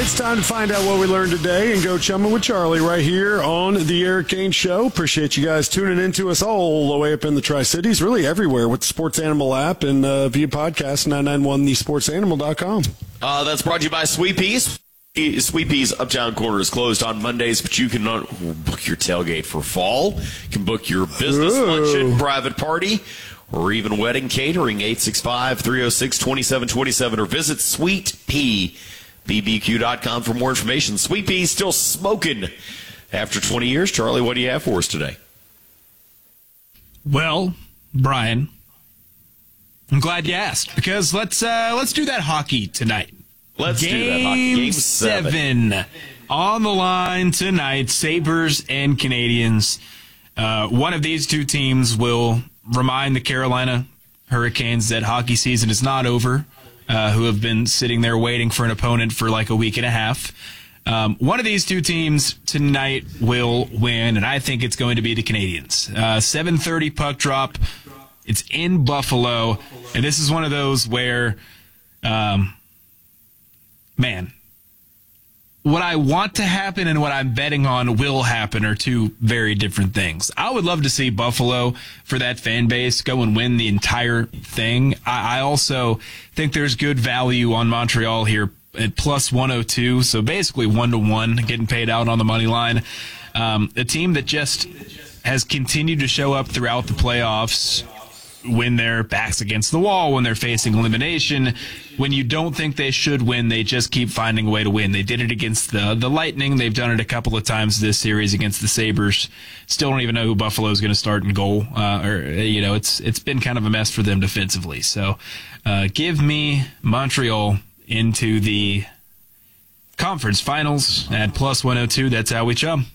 It's time to find out what we learned today and go chumming with Charlie right here on the Eric Kane Show. Appreciate you guys tuning in to us all the way up in the Tri-Cities, really everywhere with the Sports Animal app and via podcast, 991thesportsanimal.com. That's brought to you by Sweet Peas. Sweet Peas Uptown Corner is closed on Mondays, but you can book your tailgate for fall. You can book your business luncheon, private party, or even wedding catering, 865-306-2727, or visit sweetpeabbq.com for more information. Sweet Pea's still smoking after 20 years. Charlie, what do you have for us today? Well, Brian, I'm glad you asked, because let's do that hockey tonight. Let's do that hockey. Game 7 on the line tonight. Sabres and Canadians. One of these two teams will remind the Carolina Hurricanes that hockey season is not over, who have been sitting there waiting for an opponent for like a week and a half. One of these two teams tonight will win, and I think it's going to be the Canadians. 7:30 puck drop. It's in Buffalo, and this is one of those where, what I want to happen and what I'm betting on will happen are two very different things. I would love to see Buffalo, for that fan base, go and win the entire thing. I also think there's good value on Montreal here at plus 102, so basically 1-1, getting paid out on the money line. A team that just has continued to show up throughout the playoffs, when their backs against the wall, when they're facing elimination, when you don't think they should win, they just keep finding a way to win. They did it against the Lightning. They've done it a couple of times this series against the Sabres. Still don't even know who Buffalo is going to start in goal. It's been kind of a mess for them defensively. So give me Montreal into the conference finals at plus 102. That's how we chum.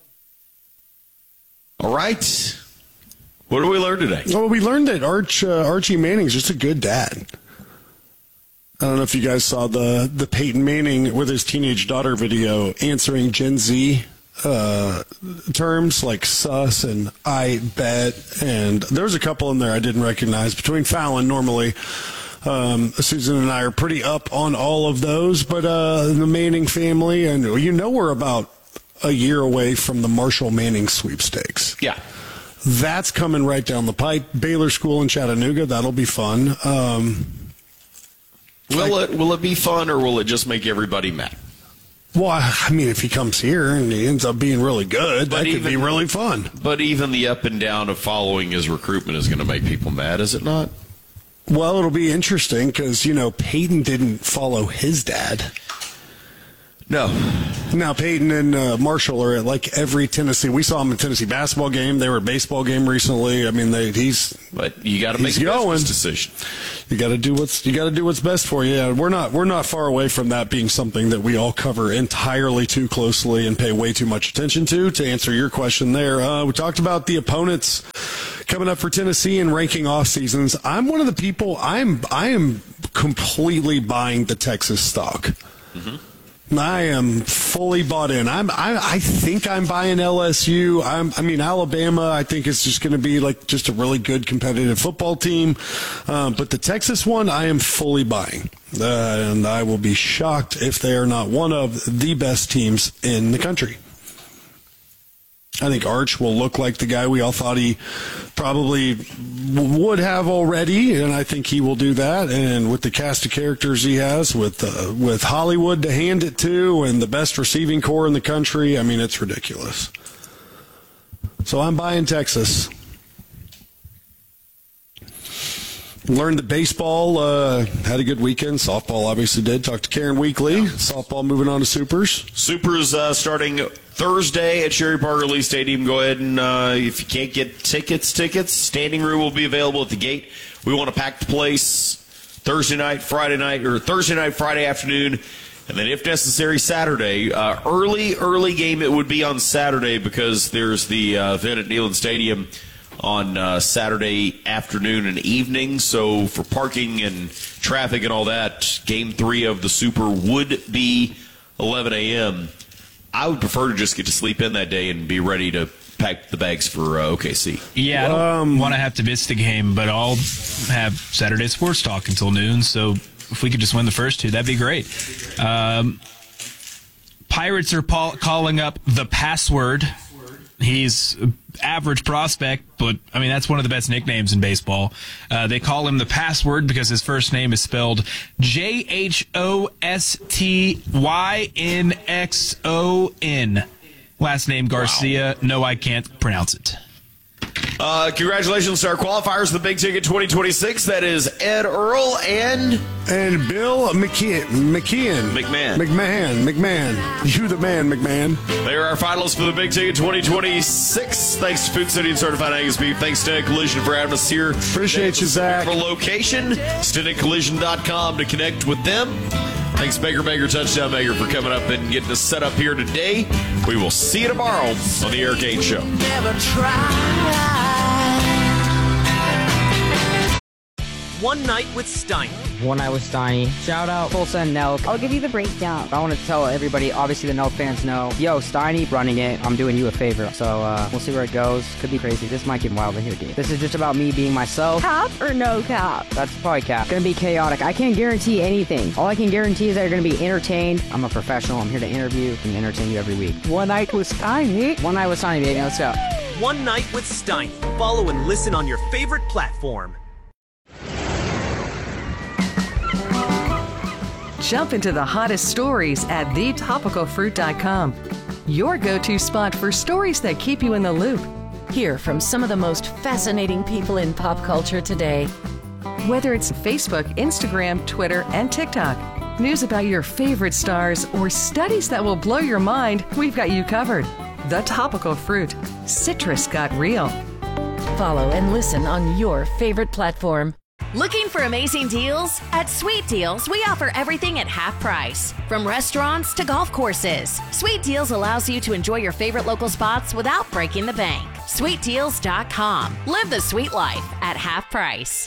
All right. What did we learn today? Well, we learned that Archie Manning's just a good dad. I don't know if you guys saw the Peyton Manning with his teenage daughter video answering Gen Z terms like sus and I bet. And there was a couple in there I didn't recognize. Between Fallon, normally, Susan and I are pretty up on all of those. But the Manning family, and we're about a year away from the Marshall Manning sweepstakes. Yeah. That's coming right down the pipe. Baylor School in Chattanooga, that'll be fun. Will it be fun, or will it just make everybody mad? Well, I mean, if he comes here and he ends up being really good, that could be really fun. But even the up and down of following his recruitment is going to make people mad, is it not? Well, it'll be interesting because, Peyton didn't follow his dad. No. Now, Peyton and Marshall are at like every Tennessee. We saw him at Tennessee basketball game. They were at a baseball game recently. I mean, But you got to make a business decision. You got to do what's best for you. Yeah, we're not far away from that being something that we all cover entirely too closely and pay way too much attention to. To answer your question there, we talked about the opponents coming up for Tennessee and ranking off seasons. I'm one of the people. I am completely buying the Texas stock. Mm-hmm. I am fully bought in. I think I'm buying LSU. Alabama, I think it's just going to be like just a really good competitive football team. But the Texas one, I am fully buying. And I will be shocked if they are not one of the best teams in the country. I think Arch will look like the guy we all thought he probably would have already, and I think he will do that. And with the cast of characters he has, with Hollywood to hand it to, and the best receiving core in the country, I mean, it's ridiculous. So I'm buying Texas. Learned that baseball had a good weekend. Softball obviously did. Talked to Karen Weekly. Softball moving on to Supers. Supers starting Thursday at Sherry Parker Lee Stadium. Go ahead and, if you can't get tickets, standing room will be available at the gate. We want to pack the place Thursday night, Friday, Friday afternoon, and then if necessary, Saturday. Early game it would be on Saturday because there's the event at Neyland Stadium on Saturday afternoon and evening. So for parking and traffic and all that, Game 3 of the Super would be 11 a.m. I would prefer to just get to sleep in that day and be ready to pack the bags for OKC. Yeah, I don't want to have to miss the game, but I'll have Saturday Sports Talk until noon, so if we could just win the first two, that'd be great. Pirates are calling up the Password. He's an average prospect, but, I mean, that's one of the best nicknames in baseball. They call him the Password because his first name is spelled Jhostynxon. Last name Garcia. Wow. No, I can't pronounce it. Congratulations to our qualifiers for the Big Ticket 2026. That is Ed Earl and Bill McMahon. You the man, McMahon. They are our finalists for the Big Ticket 2026. Thanks to Food City and Certified Angus Beef. Thanks to Collision for having us here. Appreciate you, Zach. For location, StedicCollision.com to connect with them. Thanks, Baker Touchdown Maker, for coming up and getting us set up here today. We will see you tomorrow on the Eric Ainge Show. Never try. One Night with Steiny. One Night with Steiny. Shout out Full Send Nelk. I'll give you the breakdown. I want to tell everybody, obviously the Nelk fans know, yo, Steiny running it. I'm doing you a favor. So we'll see where it goes. Could be crazy. This might get wild in here, dude. This is just about me being myself. Cap or no cap? That's probably cap. Gonna be chaotic. I can't guarantee anything. All I can guarantee is that you're gonna be entertained. I'm a professional. I'm here to interview and entertain you every week. One Night with Steiny. One Night with Steiny, baby. Let's go. One Night with Steiny. Follow and listen on your favorite platform. Jump into the hottest stories at thetopicalfruit.com. Your go-to spot for stories that keep you in the loop. Hear from some of the most fascinating people in pop culture today. Whether it's Facebook, Instagram, Twitter, and TikTok, news about your favorite stars, or studies that will blow your mind, we've got you covered. The Topical Fruit. Citrus got real. Follow and listen on your favorite platform. Looking for amazing deals? At Sweet Deals, we offer everything at half price. From restaurants to golf courses, Sweet Deals allows you to enjoy your favorite local spots without breaking the bank. SweetDeals.com. Live the sweet life at half price.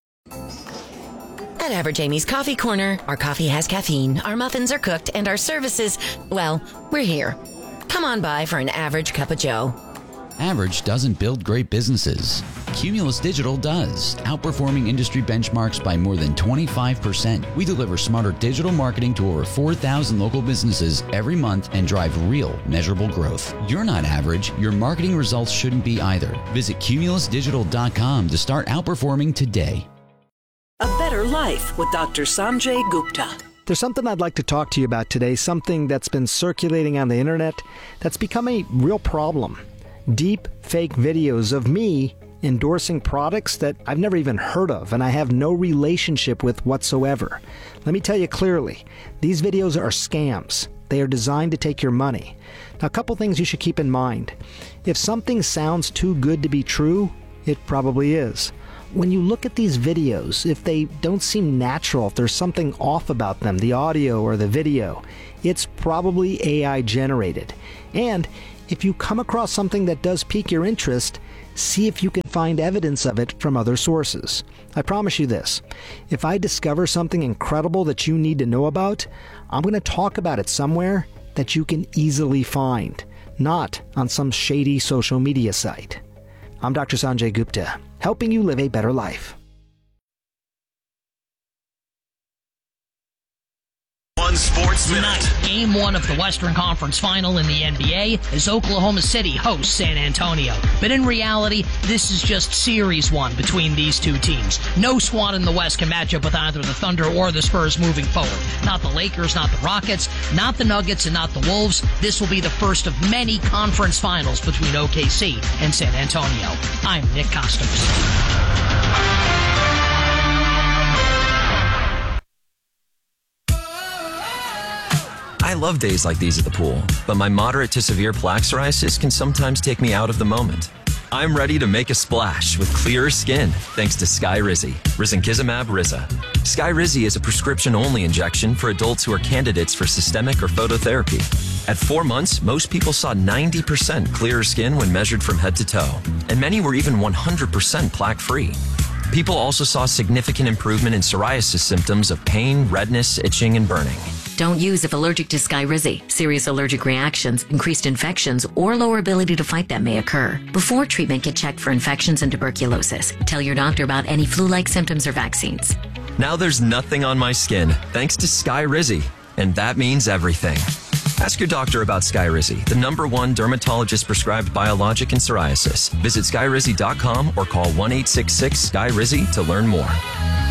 At Average Amy's Coffee Corner, our coffee has caffeine, our muffins are cooked, and our services, well, we're here. Come on by for an average cup of joe. Average doesn't build great businesses. Cumulus Digital does, outperforming industry benchmarks by more than 25%. We deliver smarter digital marketing to over 4,000 local businesses every month and drive real, measurable growth. You're not average. Your marketing results shouldn't be either. Visit cumulusdigital.com to start outperforming today. A Better Life with Dr. Sanjay Gupta. There's something I'd like to talk to you about today, something that's been circulating on the internet that's become a real problem. Deep fake videos of me endorsing products that I've never even heard of and I have no relationship with whatsoever. Let me tell you clearly, these videos are scams. They are designed to take your money. Now, a couple things you should keep in mind. If something sounds too good to be true, it probably is. When you look at these videos, if they don't seem natural, if there's something off about them, the audio or the video, it's probably AI generated. And if you come across something that does pique your interest, see if you can find evidence of it from other sources. I promise you this, if I discover something incredible that you need to know about, I'm going to talk about it somewhere that you can easily find, not on some shady social media site. I'm Dr. Sanjay Gupta, helping you live a better life. One Sports Minute. Tonight, Game 1 of the Western Conference Final in the NBA as Oklahoma City hosts San Antonio. But in reality, this is just Series 1 between these two teams. No squad in the West can match up with either the Thunder or the Spurs moving forward. Not the Lakers, not the Rockets, not the Nuggets, and not the Wolves. This will be the first of many conference finals between OKC and San Antonio. I'm Nick Costos. I love days like these at the pool, but my moderate to severe plaque psoriasis can sometimes take me out of the moment. I'm ready to make a splash with clearer skin thanks to Skyrizi, risankizumab Riza. Skyrizi is a prescription-only injection for adults who are candidates for systemic or phototherapy. At 4 months, most people saw 90% clearer skin when measured from head to toe, and many were even 100% plaque-free. People also saw significant improvement in psoriasis symptoms of pain, redness, itching, and burning. Don't use if allergic to Skyrizi. Serious allergic reactions, increased infections, or lower ability to fight them may occur. Before treatment, get checked for infections and tuberculosis. Tell your doctor about any flu-like symptoms or vaccines. Now there's nothing on my skin thanks to Skyrizi, and that means everything. Ask your doctor about Skyrizi, the #1 dermatologist-prescribed biologic in psoriasis. Visit skyrizi.com or call 1-866-SKY-RIZZY to learn more.